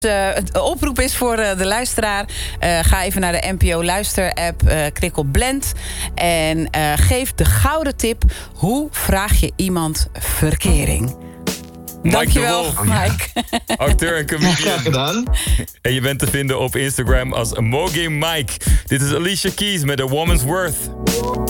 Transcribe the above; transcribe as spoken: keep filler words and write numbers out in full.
Uh, het oproep is voor uh, de luisteraar. Uh, ga even naar de N P O Luister-app, uh, klik op Blend. En uh, geef de gouden tip. Hoe vraag je iemand verkering? Mike Dankjewel, de Wolf. Mike. Acteur en comedian. Graag gedaan. En je bent te vinden op Instagram als Mogi Mike. Dit is Alicia Keys met A Woman's Worth.